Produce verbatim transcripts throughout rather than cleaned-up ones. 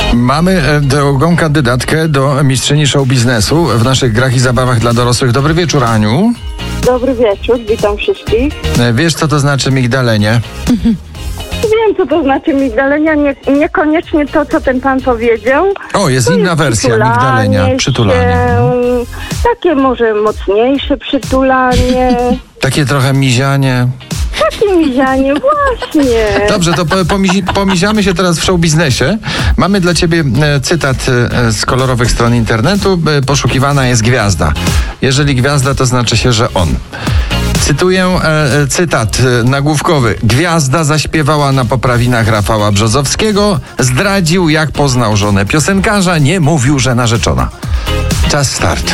Mamy e, drugą kandydatkę do mistrzyni show biznesu w naszych grach i zabawach dla dorosłych. Dobry wieczór, Aniu. Dobry wieczór, witam wszystkich. E, Wiesz, co to znaczy migdalenie? Wiem, co to znaczy migdalenia, nie, niekoniecznie to, co ten pan powiedział. O, jest To inna jest wersja przytulanie migdalenia. Przytulanie. się, takie może mocniejsze przytulanie. Takie trochę mizianie. Takie mizianie, właśnie. Dobrze, to po, pomizi, pomiziamy się teraz w show biznesie. Mamy dla ciebie e, cytat e, z kolorowych stron internetu. E, poszukiwana jest gwiazda. Jeżeli gwiazda, to znaczy się, że on. Cytuję e, cytat e, nagłówkowy. Gwiazda zaśpiewała na poprawinach Rafała Brzozowskiego. Zdradził, jak poznał żonę piosenkarza. Nie mówił, że narzeczona. Czas start.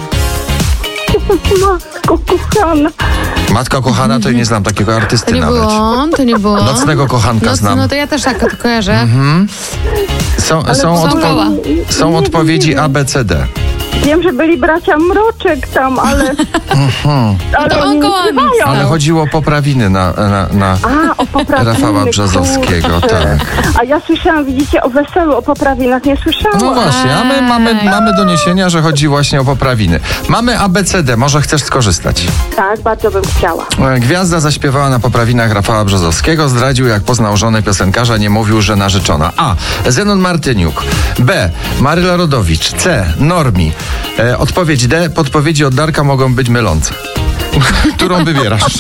Matko kochana. Matka kochana, to nie znam takiego artysty To nie nawet. było on, to nie było on. Nocnego kochanka Noc, znam. No to ja też tak to kojarzę. Są, Ale są, to odpo- koła. są Nie, odpowiedzi nie wiem. A, B, C, D. Wiem, że byli bracia Mroczek tam, ale... ale to on oni nie kołami śpiewają. stał. Ale chodziło o poprawiny na, na, na A, o poprawinach. Rafała Brzozowskiego, kurczę. tak. A ja słyszałam, widzicie, o weselu, o poprawinach nie słyszałam. No właśnie, a my mamy, mamy doniesienia, że chodzi właśnie o poprawiny. Mamy A, B, C, D, może chcesz skorzystać. Tak, bardzo bym chciała. E, Gwiazda zaśpiewała na poprawinach Rafała Brzozowskiego, zdradził, jak poznał żonę piosenkarza, nie mówił, że narzeczona. A. Zenon Martyniuk. B. Maryla Rodowicz. C. Normi. E, odpowiedź D. Podpowiedzi od Darka mogą być mylące. Którą wybierasz?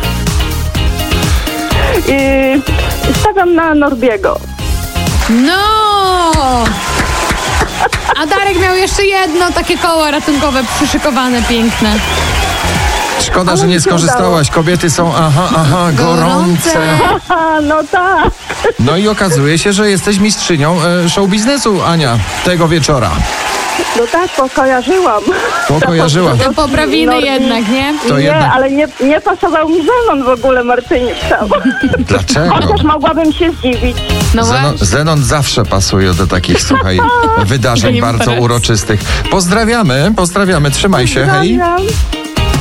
Yy, stawiam na Norbiego. No! A Darek miał jeszcze jedno takie koło ratunkowe przyszykowane, piękne. Szkoda, Ale że nie mi się skorzystałaś. Kobiety są aha, aha, gorące. Gorące. Aha, no tak. No i okazuje się, że jesteś mistrzynią e, show biznesu, Ania, tego wieczora. No tak, pokojarzyłam. Pokojarzyła. Te poprawiny Norbi- jednak, nie? To nie, jednak- ale nie, nie pasował mi Zenon w ogóle, Martyniuk tam. Dlaczego? Chociaż mogłabym się zdziwić. No Zenon, właśnie. Zenon zawsze pasuje do takich, słuchaj, wydarzeń Imprez. bardzo uroczystych. Pozdrawiamy, pozdrawiamy, trzymaj się, hej. Pozdrawiam.